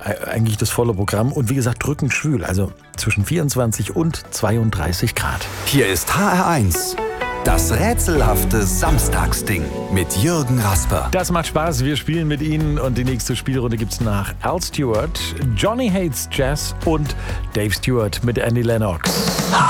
eigentlich das volle Programm. Und wie gesagt, drückend schwül, also zwischen 24 und 32 Grad. Hier ist HR1. Das rätselhafte Samstagsding mit Jürgen Rasper. Das macht Spaß, wir spielen mit Ihnen und die nächste Spielrunde gibt's nach Al Stewart, Johnny Hates Jazz und Dave Stewart mit Annie Lennox.